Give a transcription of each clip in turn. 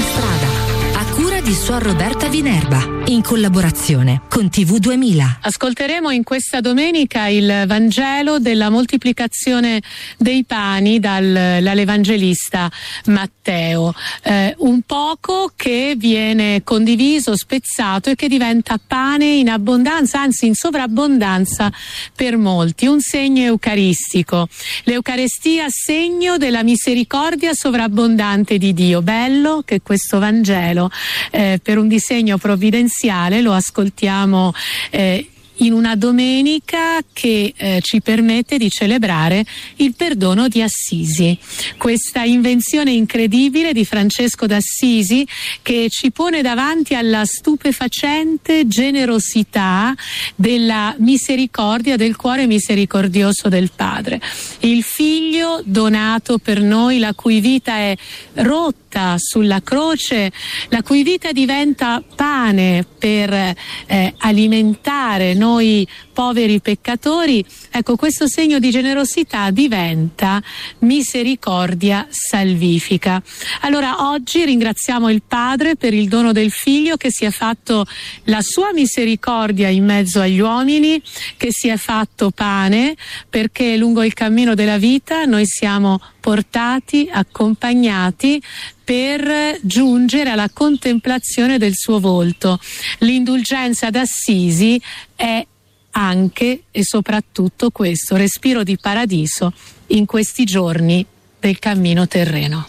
strada. A cura di Suor Roberta Vinerba, in collaborazione con TV 2000. Ascolteremo in questa domenica il Vangelo della moltiplicazione dei pani dall'Evangelista Matteo. Un poco che viene condiviso, spezzato e che diventa pane in abbondanza, anzi in sovrabbondanza per molti. Un segno eucaristico. L'Eucaristia, segno della misericordia sovrabbondante di Dio. Bello che questo Vangelo, per un disegno provvidenziale, lo ascoltiamo in una domenica che ci permette di celebrare il perdono di Assisi. Questa invenzione incredibile di Francesco d'Assisi che ci pone davanti alla stupefacente generosità della misericordia, del cuore misericordioso del Padre. Il Figlio donato per noi, la cui vita è rotta sulla croce, la cui vita diventa pane per alimentare noi poveri peccatori. Ecco, questo segno di generosità diventa misericordia salvifica. Allora oggi ringraziamo il Padre per il dono del Figlio, che si è fatto la sua misericordia in mezzo agli uomini, che si è fatto pane, perché lungo il cammino della vita noi siamo portati, accompagnati per giungere alla contemplazione del suo volto. L'indulgenza d'Assisi è anche e soprattutto questo respiro di paradiso in questi giorni del cammino terreno.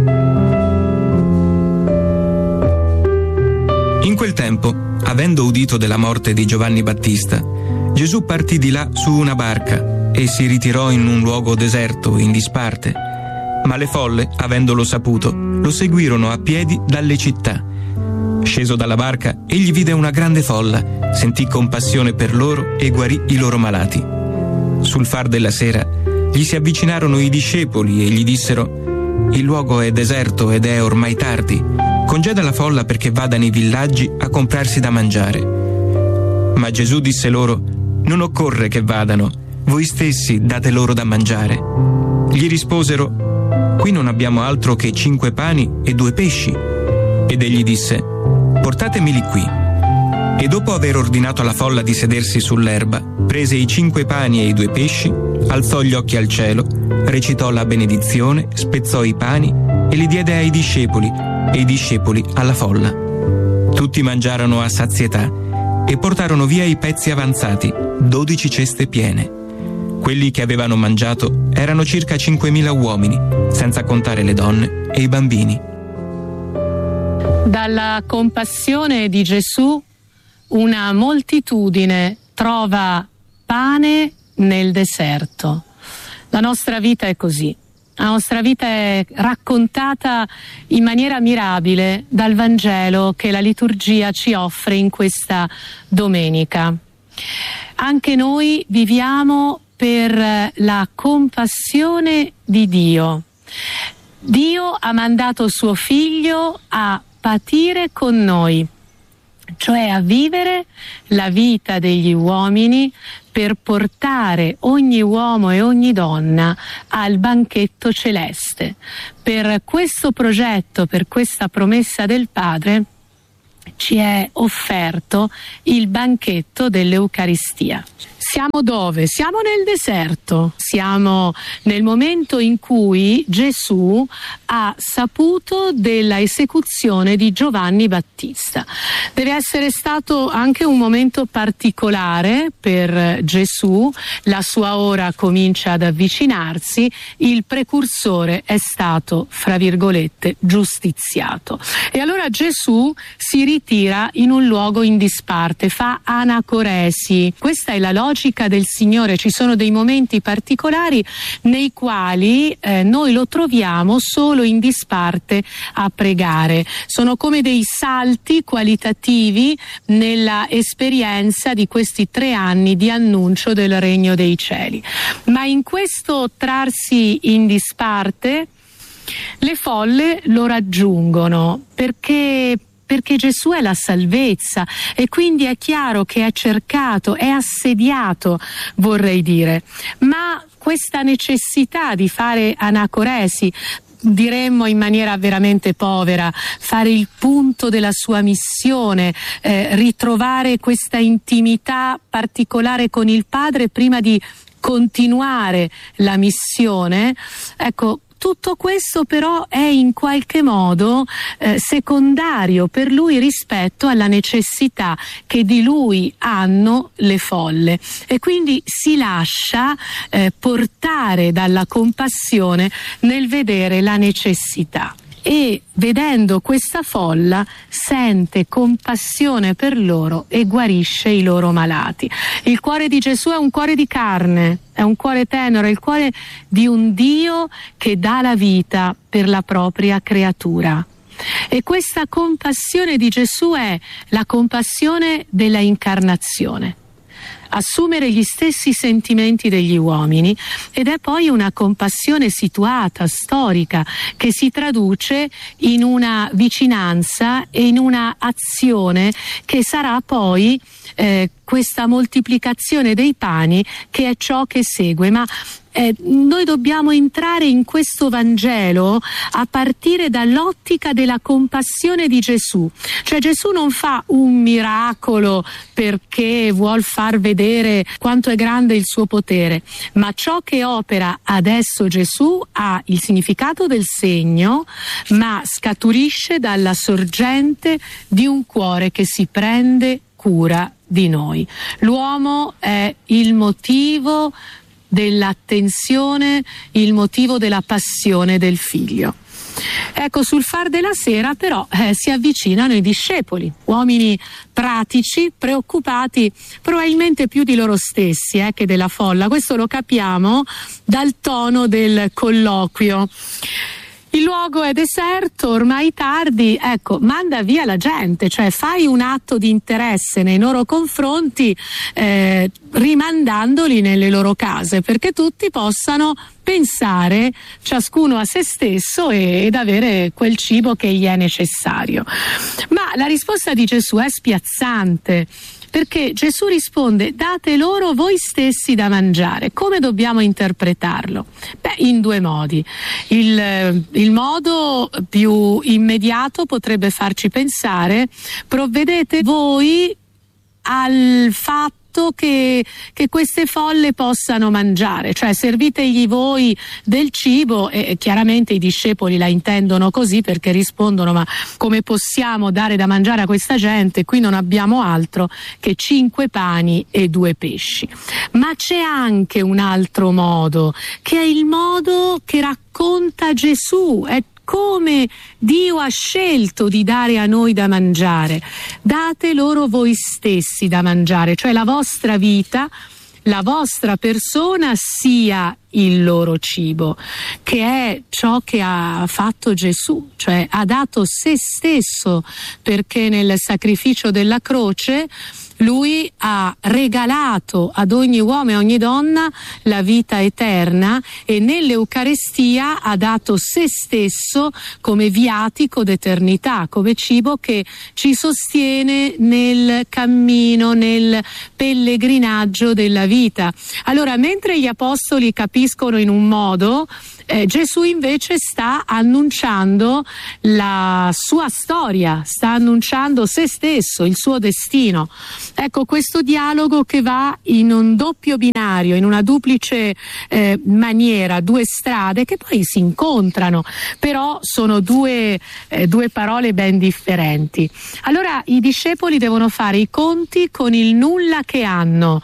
In quel tempo, avendo udito della morte di Giovanni Battista, Gesù partì di là su una barca e si ritirò in un luogo deserto, in disparte. Ma le folle, avendolo saputo, lo seguirono a piedi dalle città. Sceso dalla barca, egli vide una grande folla, sentì compassione per loro e guarì i loro malati. Sul far della sera, gli si avvicinarono i discepoli e gli dissero: «Il luogo è deserto ed è ormai tardi. Congeda la folla perché vada nei villaggi a comprarsi da mangiare». Ma Gesù disse loro: «Non occorre che vadano, voi stessi date loro da mangiare». Gli risposero: «Qui non abbiamo altro che 5 pani e 2 pesci». Ed egli disse: «Portatemeli qui». E dopo aver ordinato alla folla di sedersi sull'erba, prese i 5 pani e i 2 pesci, alzò gli occhi al cielo, recitò la benedizione, spezzò i pani e li diede ai discepoli, e i discepoli alla folla. Tutti mangiarono a sazietà e portarono via i pezzi avanzati, 12 ceste piene. Quelli che avevano mangiato erano circa 5.000 uomini, senza contare le donne e i bambini. Dalla compassione di Gesù una moltitudine trova pane nel deserto. La nostra vita è così. La nostra vita è raccontata in maniera mirabile dal Vangelo che la liturgia ci offre in questa domenica. Anche noi viviamo per la compassione di Dio. Dio ha mandato suo Figlio a patire con noi, cioè a vivere la vita degli uomini per portare ogni uomo e ogni donna al banchetto celeste. Per questo progetto, per questa promessa del Padre, ci è offerto il banchetto dell'Eucaristia. Siamo dove? Siamo nel deserto, siamo nel momento in cui Gesù ha saputo della esecuzione di Giovanni Battista. Deve essere stato anche un momento particolare per Gesù, la sua ora comincia ad avvicinarsi, il precursore è stato, fra virgolette, giustiziato. E allora Gesù si ritira in un luogo in disparte, fa anacoresi. Questa è la logica del Signore. Ci sono dei momenti particolari nei quali noi lo troviamo solo in disparte a pregare. Sono come dei salti qualitativi nella esperienza di questi 3 anni di annuncio del Regno dei Cieli. Ma in questo trarsi in disparte le folle lo raggiungono perché Gesù è la salvezza e quindi è chiaro che è cercato, è assediato, vorrei dire. Ma questa necessità di fare anacoresi diremmo in maniera veramente povera, fare il punto della sua missione, ritrovare questa intimità particolare con il Padre prima di continuare la missione. Ecco, tutto questo però è in qualche modo secondario per lui rispetto alla necessità che di lui hanno le folle, e quindi si lascia portare dalla compassione nel vedere la necessità. E vedendo questa folla sente compassione per loro e guarisce i loro malati. Il cuore di Gesù è un cuore di carne, è un cuore tenero, è il cuore di un Dio che dà la vita per la propria creatura. E questa compassione di Gesù è la compassione della incarnazione. Assumere gli stessi sentimenti degli uomini, ed è poi una compassione situata, storica, che si traduce in una vicinanza e in una azione che sarà poi questa moltiplicazione dei pani, che è ciò che segue. Ma noi dobbiamo entrare in questo Vangelo a partire dall'ottica della compassione di Gesù. Cioè Gesù non fa un miracolo perché vuol far vedere quanto è grande il suo potere, ma ciò che opera adesso Gesù ha il significato del segno, ma scaturisce dalla sorgente di un cuore che si prende cura di noi. L'uomo è il motivo dell'attenzione, il motivo della passione del figlio. Ecco, sul far della sera però si avvicinano i discepoli, uomini pratici, preoccupati probabilmente più di loro stessi che della folla. Questo lo capiamo dal tono del colloquio. Il luogo è deserto, ormai tardi, ecco, manda via la gente, cioè fai un atto di interesse nei loro confronti, rimandandoli nelle loro case, perché tutti possano pensare ciascuno a se stesso ed avere quel cibo che gli è necessario. Ma la risposta di Gesù è spiazzante, perché Gesù risponde: date loro voi stessi da mangiare. Come dobbiamo interpretarlo? Beh, in due modi. Il modo più immediato potrebbe farci pensare: provvedete voi al fatto che queste folle possano mangiare, cioè servitegli voi del cibo. E chiaramente i discepoli la intendono così, perché rispondono: ma come possiamo dare da mangiare a questa gente? Qui non abbiamo altro che 5 pani e 2 pesci. Ma c'è anche un altro modo, che è il modo che racconta Gesù, è come Dio ha scelto di dare a noi da mangiare. Date loro voi stessi da mangiare, cioè la vostra vita, la vostra persona sia il loro cibo, che è ciò che ha fatto Gesù, cioè ha dato se stesso, perché nel sacrificio della croce lui ha regalato ad ogni uomo e ogni donna la vita eterna, e nell'Eucarestia ha dato se stesso come viatico d'eternità, come cibo che ci sostiene nel cammino, nel pellegrinaggio della vita. Allora, mentre gli apostoli capiscono in un modo, Gesù invece sta annunciando la sua storia, sta annunciando se stesso, il suo destino. Ecco, questo dialogo che va in un doppio binario, in una duplice maniera, 2 strade che poi si incontrano, però sono due parole ben differenti. Allora i discepoli devono fare i conti con il nulla che hanno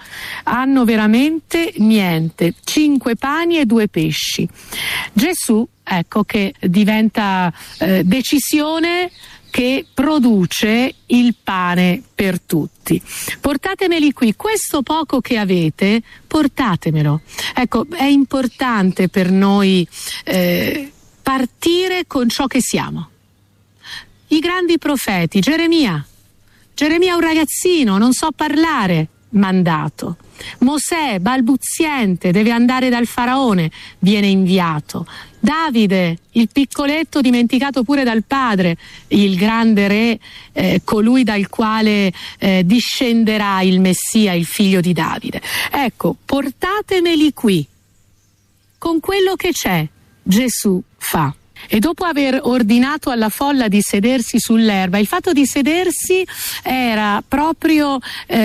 veramente niente, 5 pani e 2 pesci. Gesù, ecco che diventa decisione che produce il pane per tutti. Portatemeli qui, questo poco che avete, portatemelo. Ecco, è importante per noi partire con ciò che siamo. I grandi profeti, Geremia è un ragazzino, non so parlare, mandato. Mosè, balbuziente, deve andare dal faraone, viene inviato. Davide, il piccoletto dimenticato pure dal padre, il grande re, colui dal quale discenderà il Messia, il figlio di Davide. Ecco, portatemeli qui. Con quello che c'è, Gesù fa. E dopo aver ordinato alla folla di sedersi sull'erba, il fatto di sedersi era proprio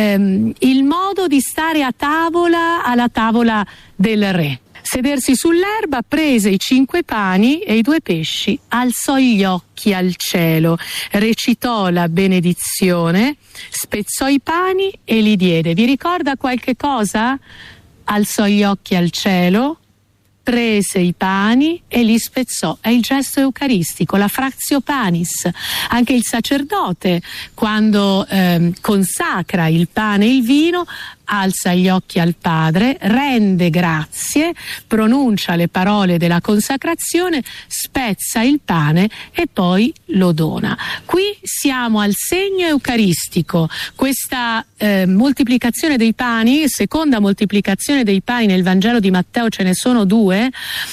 il modo di stare a tavola, alla tavola del re. Sedersi sull'erba, prese i 5 pani e i 2 pesci, alzò gli occhi al cielo, recitò la benedizione, spezzò i pani e li diede. Vi ricorda qualche cosa? Alzò gli occhi al cielo, prese i pani e li spezzò. È il gesto eucaristico, la fractio panis. Anche il sacerdote, quando consacra il pane e il vino, alza gli occhi al Padre, rende grazie, pronuncia le parole della consacrazione, spezza il pane e poi lo dona. Qui siamo al segno eucaristico. Questa moltiplicazione dei pani, seconda moltiplicazione dei pani nel Vangelo di Matteo, ce ne sono 2,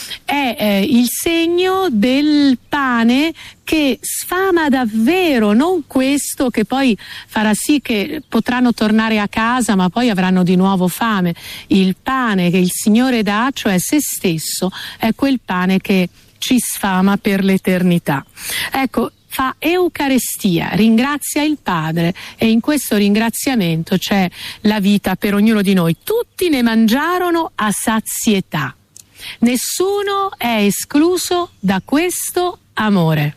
è il segno del pane che sfama davvero, non questo che poi farà sì che potranno tornare a casa ma poi avranno di nuovo fame. Il pane che il Signore dà, cioè se stesso, è quel pane che ci sfama per l'eternità. Ecco, fa Eucaristia, ringrazia il Padre e in questo ringraziamento c'è la vita per ognuno di noi. Tutti ne mangiarono a sazietà. Nessuno è escluso da questo amore.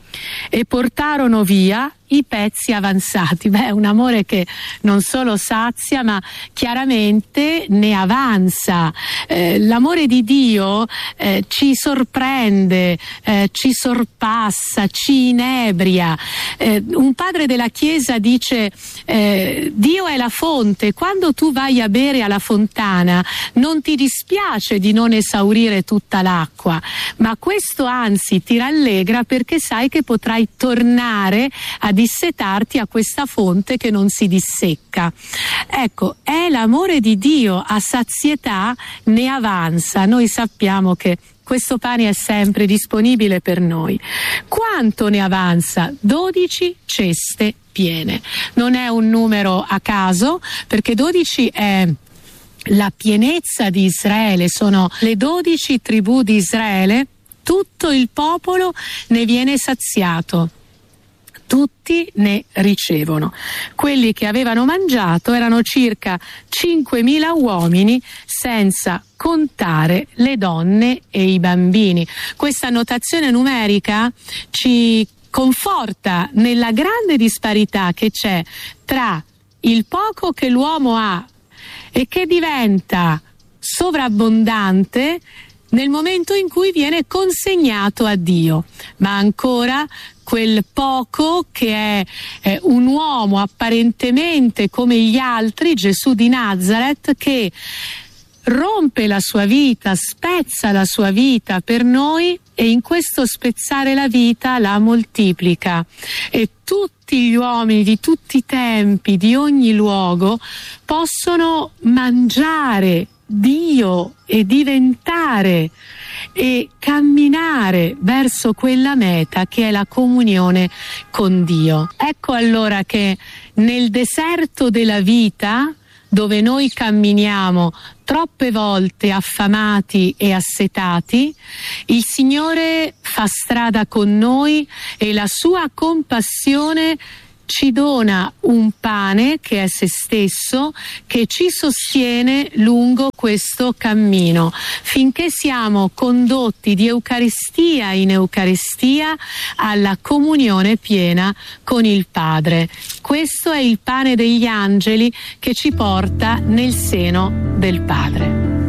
E portarono via i pezzi avanzati. Un amore che non solo sazia ma chiaramente ne avanza. L'amore di Dio ci sorprende, ci sorpassa, ci inebria. Un padre della Chiesa dice Dio è la fonte, quando tu vai a bere alla fontana non ti dispiace di non esaurire tutta l'acqua, ma questo anzi ti rallegra perché sai che potrai tornare a dissetarti a questa fonte che non si dissecca. Ecco, è l'amore di Dio, a sazietà ne avanza. Noi sappiamo che questo pane è sempre disponibile per noi. Quanto ne avanza? 12 ceste piene. Non è un numero a caso, perché 12 è la pienezza di Israele, sono le 12 tribù di Israele, tutto il popolo ne viene saziato. Tutti ne ricevono. Quelli che avevano mangiato erano circa 5.000 uomini, senza contare le donne e i bambini. Questa notazione numerica ci conforta nella grande disparità che c'è tra il poco che l'uomo ha e che diventa sovrabbondante nel momento in cui viene consegnato a Dio, ma ancora quel poco che è un uomo apparentemente come gli altri, Gesù di Nazareth, che rompe la sua vita, spezza la sua vita per noi e in questo spezzare la vita la moltiplica. E tutti gli uomini di tutti i tempi, di ogni luogo, possono mangiare Dio e diventare e camminare verso quella meta che è la comunione con Dio. Ecco allora che nel deserto della vita, dove noi camminiamo troppe volte affamati e assetati, il Signore fa strada con noi e la sua compassione ci dona un pane che è se stesso, che ci sostiene lungo questo cammino, finché siamo condotti di Eucaristia in Eucaristia alla comunione piena con il Padre. Questo è il pane degli angeli che ci porta nel seno del Padre.